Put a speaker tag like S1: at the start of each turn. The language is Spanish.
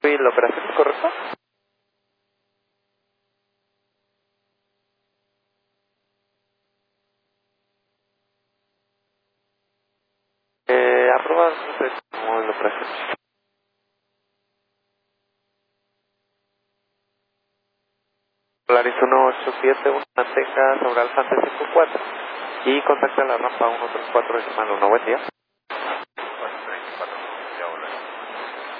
S1: Sí, la operación es correcta. Aprobado, no sé cómo es la operación. Polaris 1871, mantenga sobre Alfante 54 y contacta la rampa 134 decimal 1. Buen día.